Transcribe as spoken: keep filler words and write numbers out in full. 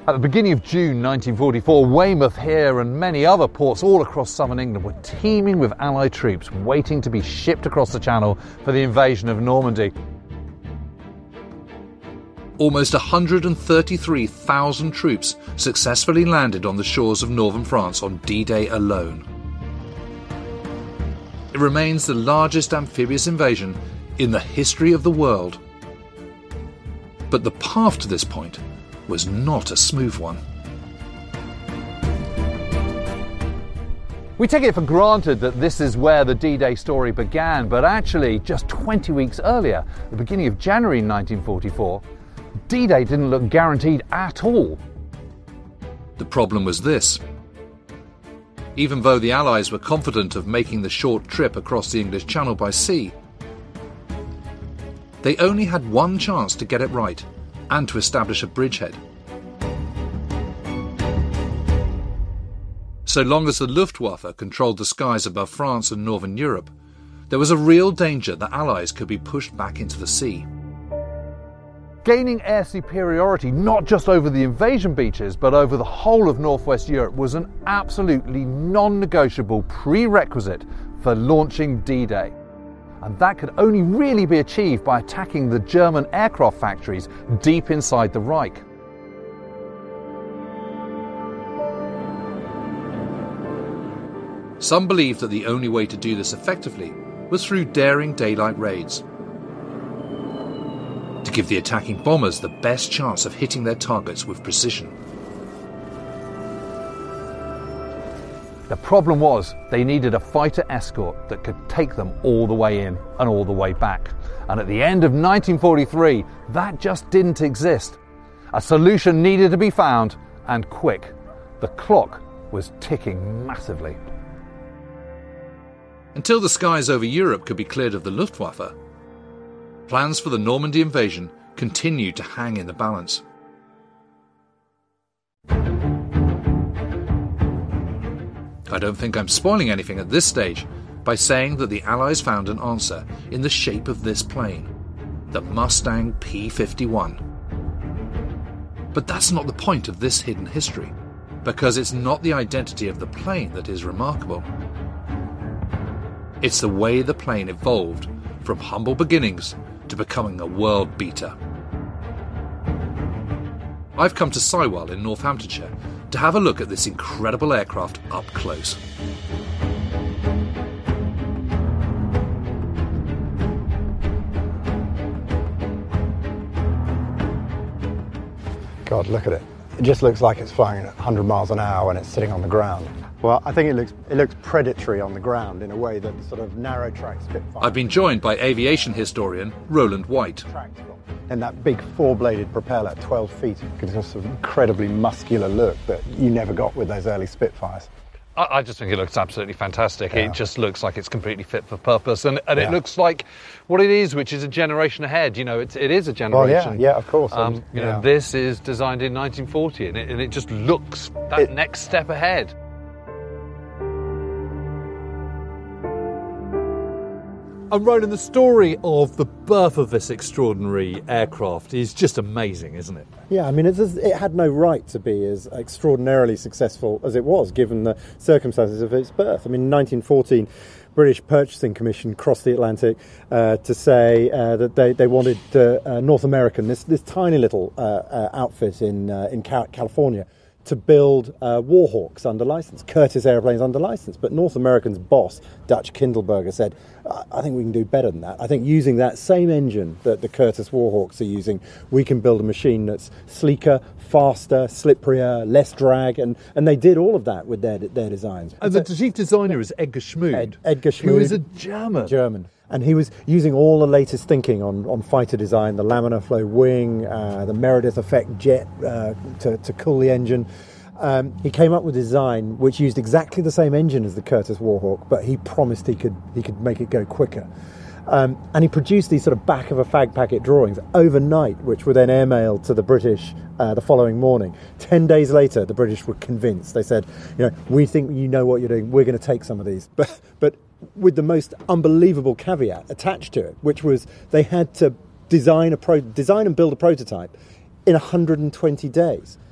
At the beginning of June nineteen forty-four, Weymouth here and many other ports all across southern England were teeming with Allied troops waiting to be shipped across the Channel for the invasion of Normandy. Almost one hundred thirty-three thousand troops successfully landed on the shores of northern France on D-Day alone. It remains the largest amphibious invasion in the history of the world. But the path to this point was not a smooth one. We take it for granted that this is where the D-Day story began, but actually just twenty weeks earlier, the beginning of January nineteen forty-four, D-Day didn't look guaranteed at all. The problem was this. Even though the Allies were confident of making the short trip across the English Channel by sea, they only had one chance to get it right and to establish a bridgehead. So long as the Luftwaffe controlled the skies above France and northern Europe, there was a real danger the Allies could be pushed back into the sea. Gaining air superiority not just over the invasion beaches but over the whole of northwest Europe was an absolutely non-negotiable prerequisite for launching D-Day. And that could only really be achieved by attacking the German aircraft factories deep inside the Reich. Some believed that the only way to do this effectively was through daring daylight raids, to give the attacking bombers the best chance of hitting their targets with precision. The problem was they needed a fighter escort that could take them all the way in and all the way back. And at the end of nineteen forty-three, that just didn't exist. A solution needed to be found, and quick. The clock was ticking massively. Until the skies over Europe could be cleared of the Luftwaffe, plans for the Normandy invasion continued to hang in the balance. I don't think I'm spoiling anything at this stage by saying that the Allies found an answer in the shape of this plane, the Mustang P fifty-one. But that's not the point of this hidden history, because it's not the identity of the plane that is remarkable. It's the way the plane evolved from humble beginnings to becoming a world beater. I've come to Sywell in Northamptonshire to have a look at this incredible aircraft up close. God, look at it. It just looks like it's flying at one hundred miles an hour when it's sitting on the ground. Well, I think it looks it looks predatory on the ground in a way that sort of narrow track Spitfire. I've been joined by aviation historian Roland White. And that big four-bladed propeller, twelve feet, gives us an incredibly muscular look that you never got with those early Spitfires. I, I just think it looks absolutely fantastic. Yeah. It just looks like it's completely fit for purpose, and, and Yeah. it looks like what it is, which is a generation ahead. You know, it's, it is a generation. Well, yeah, yeah, of course. Um, And, you yeah. know, this is designed in nineteen forty, and it, and it just looks that It- next step ahead. And Roland, the story of the birth of this extraordinary aircraft is just amazing, isn't it? Yeah, I mean, it's, it had no right to be as extraordinarily successful as it was, given the circumstances of its birth. I mean, in nineteen fourteen, British Purchasing Commission crossed the Atlantic uh, to say uh, that they, they wanted uh, uh, North American, this this tiny little uh, uh, outfit in uh, in California, to build uh, Warhawks under license, Curtiss airplanes under license. But North American's boss, Dutch Kindleberger, said, I think we can do better than that. I think using that same engine that the Curtiss Warhawks are using, we can build a machine that's sleeker, faster, slipperier, less drag, and, and they did all of that with their their designs. And the chief designer is Edgar Schmood, Ed, Edgar Schmood, who is a German. German. And he was using all the latest thinking on, on fighter design, the laminar flow wing, uh, the Meredith effect jet uh, to, to cool the engine. Um, he came up with a design which used exactly the same engine as the Curtiss Warhawk, but he promised he could he could make it go quicker. Um, and he produced these sort of back of a fag packet drawings overnight, which were then airmailed to the British uh, the following morning. Ten days later, the British were convinced. They said, you know, we think you know what you're doing. We're going to take some of these. But but with the most unbelievable caveat attached to it, which was they had to design a pro- design and build a prototype in one hundred twenty days.